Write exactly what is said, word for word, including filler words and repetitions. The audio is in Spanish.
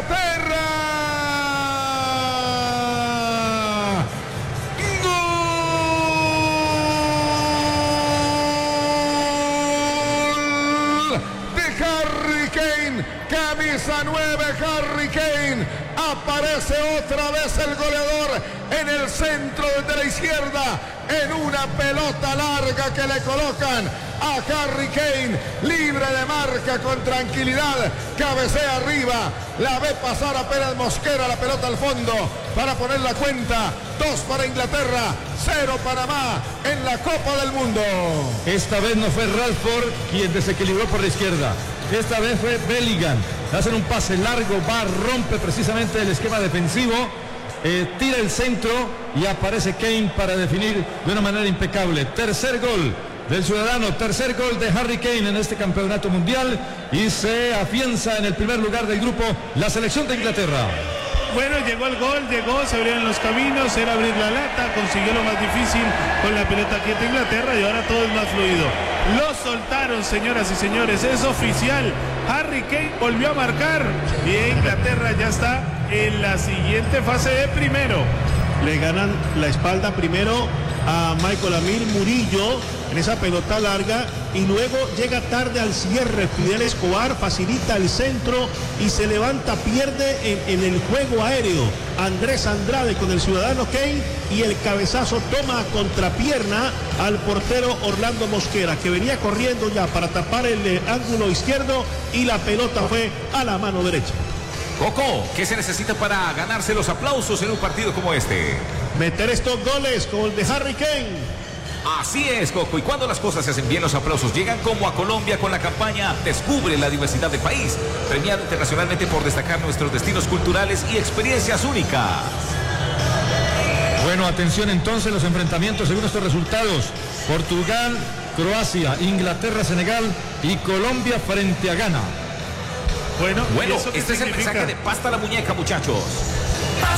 Inglaterra. Gol de Harry Kane, camisa nueve, Harry Kane. Aparece otra vez el goleador en el centro de la izquierda, en una pelota larga que le colocan a Harry Kane, libre de marca, con tranquilidad, cabecea arriba, la ve pasar apenas Mosquera, la pelota al fondo para poner la cuenta. Dos para Inglaterra, cero Panamá en la Copa del Mundo. Esta vez no fue Rashford quien desequilibró por la izquierda, esta vez fue Bellingham. Hacen un pase largo, va, rompe precisamente el esquema defensivo, eh, tira el centro y aparece Kane para definir de una manera impecable. Tercer gol del ciudadano, tercer gol de Harry Kane en este campeonato mundial, y se afianza en el primer lugar del grupo la selección de Inglaterra. Bueno, llegó el gol, llegó, se abrieron los caminos, era abrir la lata, consiguió lo más difícil con la pelota quieta Inglaterra, y ahora todo es más fluido. Lo soltaron, señoras y señores, es oficial. Harry Kane volvió a marcar y Inglaterra ya está en la siguiente fase de primero. Le ganan la espalda primero a Michael Amir Murillo en esa pelota larga, y luego llega tarde al cierre Fidel Escobar, facilita el centro y se levanta, pierde en, en el juego aéreo Andrés Andrade con el ciudadano Kane, y el cabezazo toma a contrapierna al portero Orlando Mosquera, que venía corriendo ya para tapar el eh, ángulo izquierdo, y la pelota fue a la mano derecha. Coco, ¿qué se necesita para ganarse los aplausos en un partido como este? Meter estos goles como el de Harry Kane. Así es, Coco, y cuando las cosas se hacen bien, los aplausos llegan, como a Colombia con la campaña Descubre la diversidad del país, premiado internacionalmente por destacar nuestros destinos culturales y experiencias únicas. Bueno, atención entonces, los enfrentamientos según estos resultados: Portugal, Croacia, Inglaterra, Senegal y Colombia frente a Ghana. Bueno, Bueno, ¿y eso qué este es el significa? mensaje de Pasta la Muñeca, muchachos.